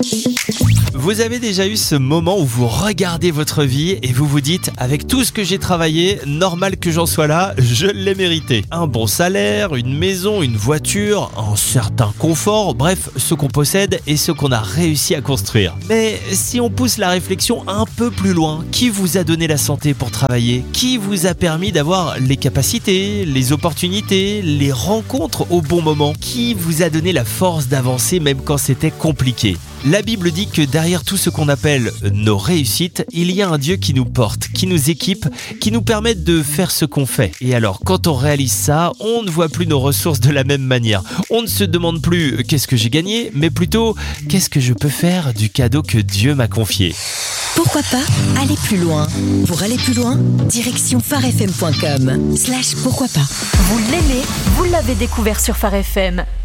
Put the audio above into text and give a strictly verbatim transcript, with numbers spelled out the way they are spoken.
Vous avez déjà eu ce moment où vous regardez votre vie et vous vous dites « Avec tout ce que j'ai travaillé, normal que j'en sois là, je l'ai mérité ». Un bon salaire, une maison, une voiture, un certain confort, bref, ce qu'on possède et ce qu'on a réussi à construire. Mais si on pousse la réflexion un peu plus loin, qui vous a donné la santé pour travailler ? Qui vous a permis d'avoir les capacités, les opportunités, les rencontres au bon moment ? Qui vous a donné la force d'avancer même quand c'était compliqué ? La Bible dit que derrière tout ce qu'on appelle nos réussites, il y a un Dieu qui nous porte, qui nous équipe, qui nous permet de faire ce qu'on fait. Et alors, quand on réalise ça, on ne voit plus nos ressources de la même manière. On ne se demande plus « qu'est-ce que j'ai gagné ?», mais plutôt « qu'est-ce que je peux faire du cadeau que Dieu m'a confié ?» Pourquoi pas aller plus loin? Pour aller plus loin, direction phare f m point com slash pourquoi pas. Vous l'aimez, vous l'avez découvert sur Phare F M.